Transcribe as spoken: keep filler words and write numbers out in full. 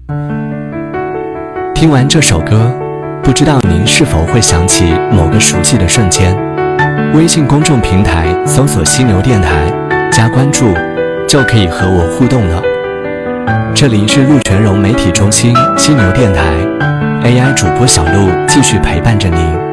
听完这首歌，不知道您是否会想起某个熟悉的瞬间？微信公众平台搜索犀牛电台，加关注，就可以和我互动了。这里是陆泉融媒体中心犀牛电台 A I 主播小璐继续陪伴着您。